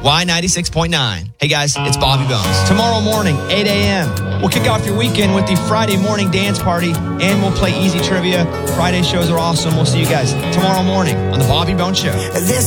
Y96.9. Hey guys, it's Bobby Bones. Tomorrow morning, 8 a.m. We'll kick off your weekend with the Friday morning dance party, and we'll play easy trivia. Friday shows are awesome. We'll see you guys tomorrow morning on the Bobby Bones Show. This